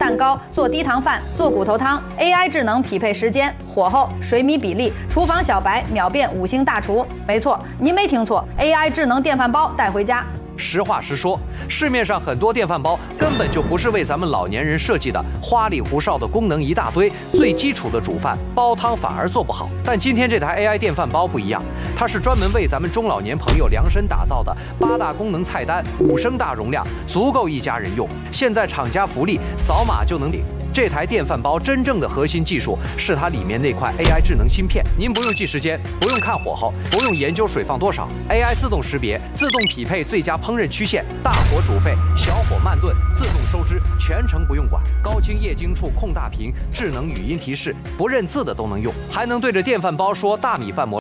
蛋糕、做低糖饭、做骨头汤 ，AI 智能匹配时间、火候、水米比例，厨房小白秒变5星大厨。没错，您没听错 ，AI 智能电饭煲带回家。 实话实说，市面上很多电饭煲根本就不是为咱们老年人设计的，花里胡哨的功能一大堆，最基础的煮饭煲汤反而做不好。但今天这台 AI 电饭煲不一样，它是专门为咱们中老年朋友量身打造的，8大功能菜单，5升大容量，足够一家人用。现在厂家福利，扫码就能领。 这台电饭煲真正的核心技术是它里面那块 AI 智能芯片，您不用记时间，不用看火候，不用研究水放多少 ，AI 自动识别、自动匹配最佳烹饪曲线，大火煮沸，小火慢炖，自动收汁，全程不用管。高清液晶触控大屏，智能语音提示，不认字的都能用，还能对着电饭煲说大米饭模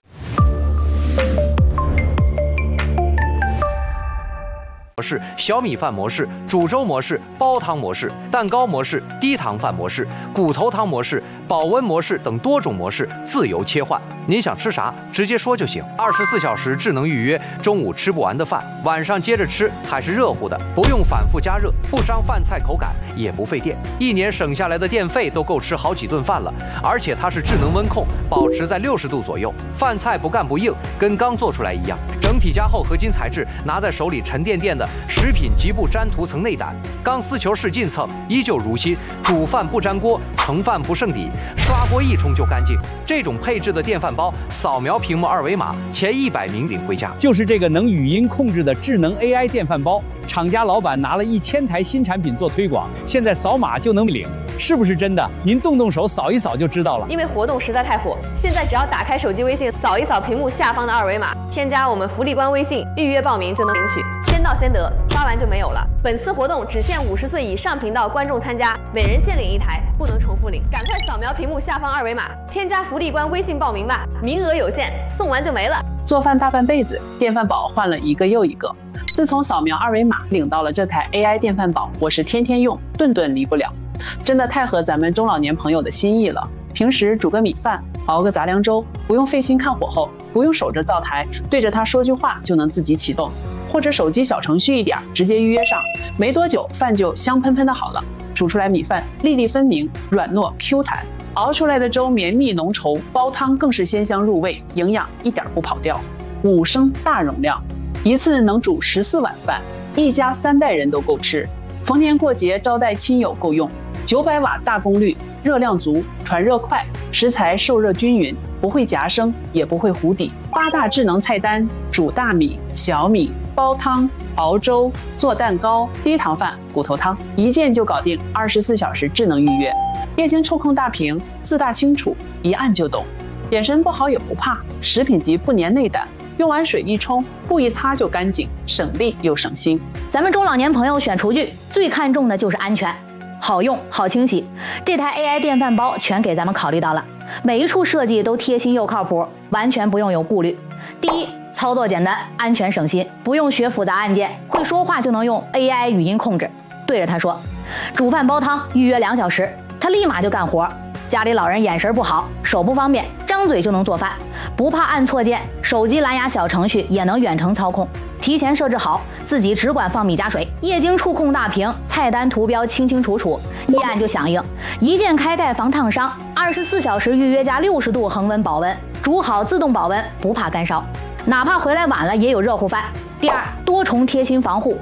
式、小米饭模式、煮粥模式、煲汤模式、蛋糕模式、低糖饭模式、骨头汤模式、保温模式等多种模式自由切换。您想吃啥，直接说就行。24小时智能预约，中午吃不完的饭，晚上接着吃还是热乎的，不用反复加热，不伤饭菜口感，也不费电。1年省下来的电费都够吃好几顿饭了。而且它是智能温控，保持在60度左右，饭菜不干不硬，跟刚做出来一样。整体加厚合金材质，拿在手里沉甸甸的。 食品极不粘涂层内胆，钢丝球试劲蹭依旧如新，煮饭不粘锅，盛饭不剩底，刷锅一冲就干净。这种配置的电饭煲，扫描屏幕2维码，前100名领回家。 就是这个能语音控制的智能 AI 电饭煲，厂家老板拿了1000台新产品做推广，现在扫码就能领，是不是真的？您动动手扫一扫就知道了。 因为活动实在太火，现在只要打开手机微信，扫一扫屏幕下方的2维码，添加我们福利官微信，预约报名就能领取，先到先得。 发完就没有了。本次活动只限50岁以上频道观众参加，每人限领1台，不能重复领。赶快扫描屏幕下方2维码，添加福利官微信报名吧，名额有限，送完就没了。 做饭大半辈子，电饭煲换了一个又一个。自从扫描2维码领到了这台 AI 电饭煲，我是天天用，顿顿离不了。真的太合咱们中老年朋友的心意了。平时煮个米饭，熬个杂粮粥，不用费心看火候，不用守着灶台，对着它说句话就能自己启动。 或者手机小程序一点，直接预约上，没多久饭就香喷喷的好了。煮出来米饭粒粒分明，软糯 Q 弹，熬出来的粥绵密浓稠，煲汤更是鲜香入味，营养一点不跑掉。5升大容量，一次能煮14碗饭，一家3代人都够吃。逢年过节招待亲友够用。900瓦大功率，热量足，传热快，食材受热均匀，不会夹生，也不会糊底。8大智能菜单：煮大米、小米。 煲汤、熬粥、做蛋糕、低糖饭、骨头汤，一键就搞定，24小时智能预约。液晶触控大屏，字大清楚，一按就懂。眼神不好也不怕，食品级不粘内胆，用完水一冲，布一擦就干净，省力又省心。 咱们中老年朋友选厨具最看重的就是安全，好用好清洗。这台 AI 电饭煲全给咱们考虑到了，每一处设计都贴心又靠谱，完全不用有顾虑。第一， 操作简单，安全省心，不用学复杂按键，会说话就能用 AI 语音控制，对着它说，煮饭煲汤预约2小时，它立马就干活。家里老人眼神不好，手不方便，张嘴就能做饭，不怕按错键，手机蓝牙小程序也能远程操控，提前设置好，自己只管放米加水，液晶触控大屏，菜单图标清清楚楚，一按就响应，一键开盖防烫伤，24小时预约加60度恒温保温，煮好自动保温，不怕干烧。 哪怕回来晚了，也有热乎饭。第二，多重贴心防护，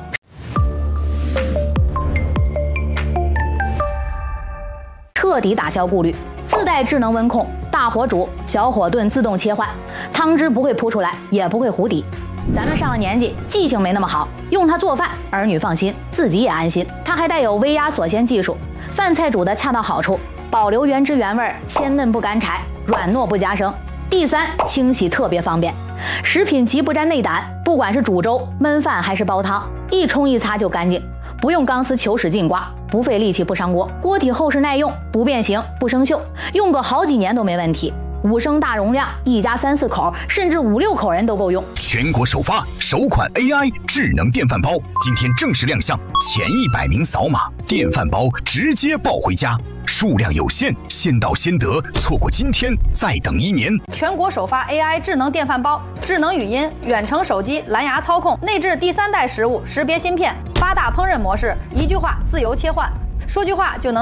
彻底打消顾虑。自带智能温控，大火煮，小火炖，自动切换，汤汁不会扑出来，也不会糊底。咱们上了年纪，记性没那么好，用它做饭，儿女放心，自己也安心。它还带有微压锁鲜技术，饭菜煮的恰到好处，保留原汁原味，鲜嫩不干柴，软糯不夹生。第三，清洗特别方便。 食品级不沾内胆，不管是煮粥、焖饭还是煲汤，一冲一擦就干净，不用钢丝球使劲刮，不费力气不伤锅，锅体厚实耐用，不变形不生锈，用个好几年都没问题。5升大容量，一家3、4口，甚至5、6口人都够用。 全国首发首款 AI 智能电饭煲，今天正式亮相，前100名扫码，电饭煲直接抱回家。数量有限，先到先得，错过今天再等1年。 全国首发 AI 智能电饭煲，智能语音、远程手机、蓝牙操控，内置第3代食物识别芯片，8大烹饪模式，一句话自由切换，说句话就能。